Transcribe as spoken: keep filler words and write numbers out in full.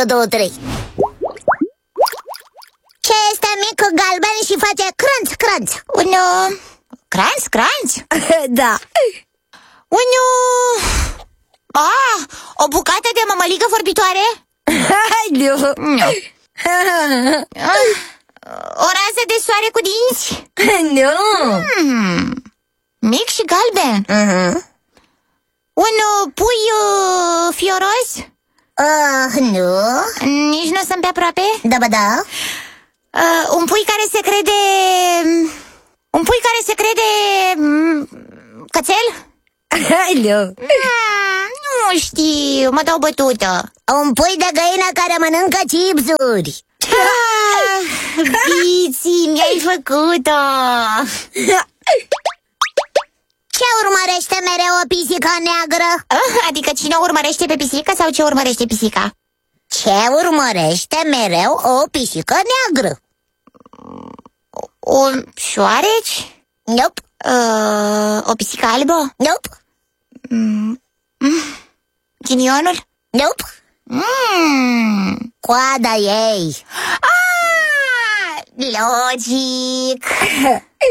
unu, doi, trei. Ce este mic, galben și face crânț, crânț? Unu... Crânț, crânț? Da. Unu... Ah, o bucată de mămăligă vorbitoare? Nu. Nu. O rază de soare cu dinți? Nu. Hmm. Mic și galben. uh-huh. Un uh, pui uh, fioros? Uh, nu. Nici nu sunt pe aproape? Da, ba da. uh, Un pui care se crede... Un pui care se crede... mm, Cățel? Nu. Mm, nu știu, mă dau bătută. Un pui de găină care mănâncă chipsuri. Ah, Biții, mi-ai făcut-o. Ce urmărește mereu o pisică neagră? Ah, adică cine o urmărește pe pisică sau ce urmărește pisica? Ce urmărește mereu o pisică neagră? Un șoareci? Nope. Uh, o pisică albă? Nope. Mm. Mm. Ghinionul? Nope. Mm. Coada ei. Ah, logic.